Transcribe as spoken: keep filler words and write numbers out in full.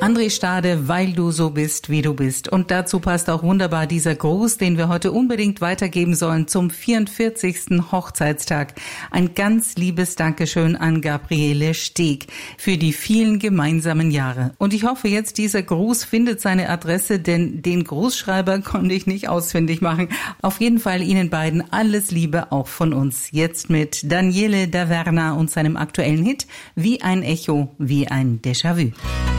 André Stade, weil du so bist, wie du bist. Und dazu passt auch wunderbar dieser Gruß, den wir heute unbedingt weitergeben sollen zum vierundvierzigsten Hochzeitstag. Ein ganz liebes Dankeschön an Gabriele Steg für die vielen gemeinsamen Jahre. Und ich hoffe jetzt, dieser Gruß findet seine Adresse, denn den Grußschreiber konnte ich nicht ausfindig machen. Auf jeden Fall Ihnen beiden alles Liebe auch von uns. Jetzt mit Daniele Daverna und seinem aktuellen Hit Wie ein Echo, wie ein Déjà-vu.